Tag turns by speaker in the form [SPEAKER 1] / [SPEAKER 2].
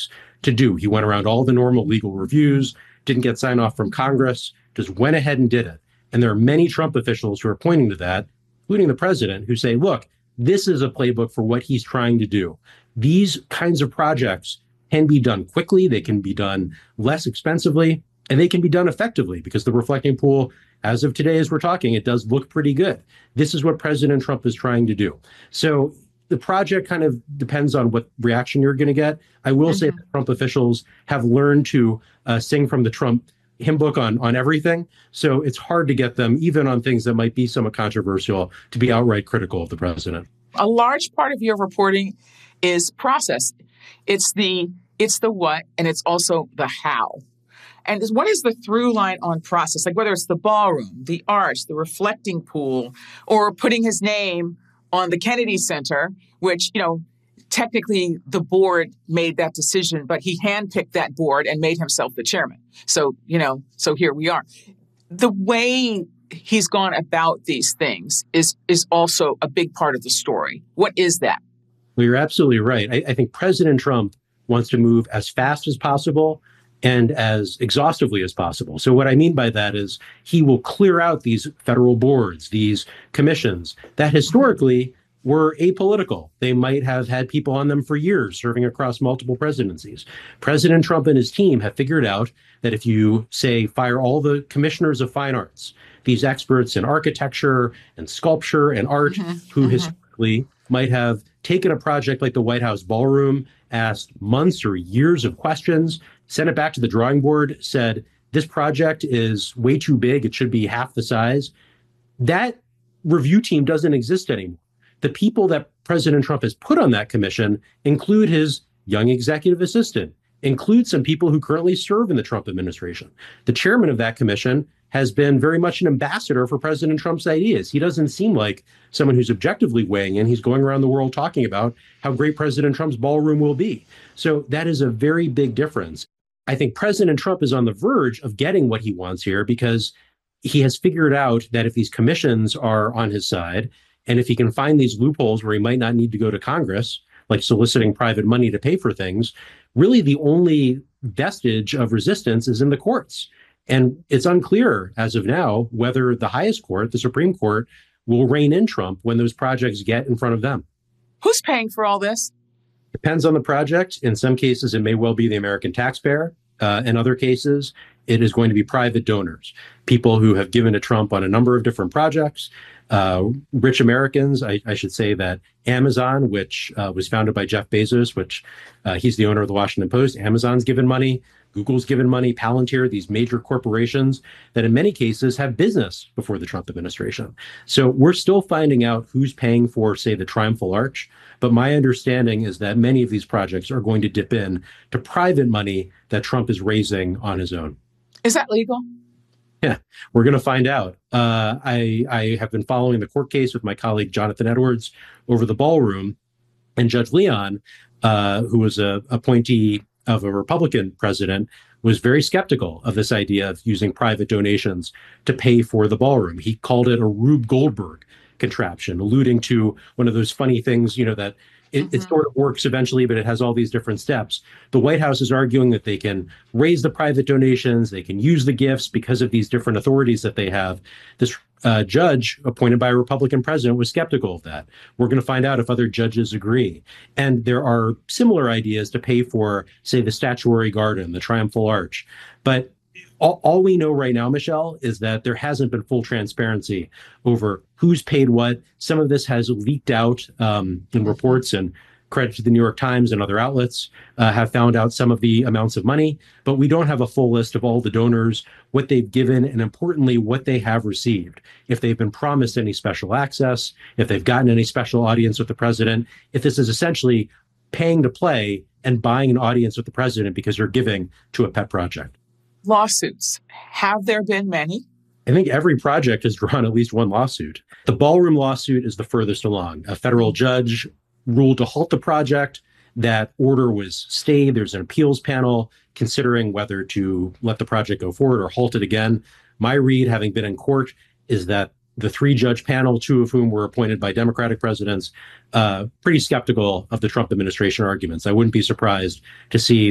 [SPEAKER 1] weeks to do. He went around all the normal legal reviews, didn't get sign off from Congress, just went ahead and did it. And there are many Trump officials who are pointing to that, including the president, who say, look, this is a playbook for what he's trying to do. These kinds of projects can be done quickly, they can be done less expensively, and they can be done effectively because the reflecting pool, as of today, as we're talking, it does look pretty good. This is what President Trump is trying to do. So the project kind of depends on what reaction you're going to get. I will say that Trump officials have learned to sing from the Trump hymn book on everything. So it's hard to get them, even on things that might be somewhat controversial, to be outright critical of the president.
[SPEAKER 2] A large part of your reporting is process. It's the what, and it's also the how. And what is the through line on process? Like whether it's the ballroom, the arch, the reflecting pool, or putting his name on the Kennedy Center, which, technically the board made that decision, but he handpicked that board and made himself the chairman. So, so here we are. The way he's gone about these things is also a big part of the story. What is that?
[SPEAKER 1] Well, you're absolutely right. I think President Trump wants to move as fast as possible and as exhaustively as possible. So what I mean by that is he will clear out these federal boards, these commissions that historically were apolitical. They might have had people on them for years, serving across multiple presidencies. President Trump and his team have figured out that if you, say, fire all the commissioners of fine arts, these experts in architecture and sculpture and art, who historically might have taken a project like the White House ballroom, asked months or years of questions, sent it back to the drawing board, said, this project is way too big, it should be half the size. That review team doesn't exist anymore. The people that President Trump has put on that commission include his young executive assistant, include some people who currently serve in the Trump administration. The chairman of that commission has been very much an ambassador for President Trump's ideas. He doesn't seem like someone who's objectively weighing in. He's going around the world talking about how great President Trump's ballroom will be. So that is a very big difference. I think President Trump is on the verge of getting what he wants here because he has figured out that if these commissions are on his side, and if he can find these loopholes where he might not need to go to Congress, like soliciting private money to pay for things, really the only vestige of resistance is in the courts. And it's unclear as of now whether the highest court, the Supreme Court, will rein in Trump when those projects get in front of them.
[SPEAKER 2] Who's paying for all this?
[SPEAKER 1] Depends on the project. In some cases, it may well be the American taxpayer. In other cases, it is going to be private donors, people who have given to Trump on a number of different projects. Rich Americans, I should say that Amazon, which was founded by Jeff Bezos, which he's the owner of the Washington Post, Amazon's given money, Google's given money, Palantir, these major corporations that in many cases have business before the Trump administration. So we're still finding out who's paying for, say, the Triumphal Arch. But my understanding is that many of these projects are going to dip in to private money that Trump is raising on his own.
[SPEAKER 2] Is that legal?
[SPEAKER 1] Yeah, we're going to find out. I have been following the court case with my colleague, Jonathan Edwards, over the ballroom. And Judge Leon, who was an appointee of a Republican president, was very skeptical of this idea of using private donations to pay for the ballroom. He called it a Rube Goldberg contraption, alluding to one of those funny things, that it sort of works eventually, but it has all these different steps. The White House is arguing that they can raise the private donations, they can use the gifts because of these different authorities that they have. This judge appointed by a Republican president was skeptical of that. We're going to find out if other judges agree. And there are similar ideas to pay for, say, the Statuary Garden, the Triumphal Arch. But all we know right now, Michelle, is that there hasn't been full transparency over who's paid what. Some of this has leaked out in reports, and credit to the New York Times and other outlets have found out some of the amounts of money. But we don't have a full list of all the donors, what they've given, and importantly, what they have received. If they've been promised any special access, if they've gotten any special audience with the president, if this is essentially paying to play and buying an audience with the president because you're giving to a pet project.
[SPEAKER 2] Lawsuits. Have there been many?
[SPEAKER 1] I think every project has drawn at least one lawsuit. The ballroom lawsuit is the furthest along. A federal judge ruled to halt the project. That order was stayed. There's an appeals panel considering whether to let the project go forward or halt it again. My read, having been in court, is that the three-judge panel, two of whom were appointed by Democratic presidents, pretty skeptical of the Trump administration arguments. I wouldn't be surprised to see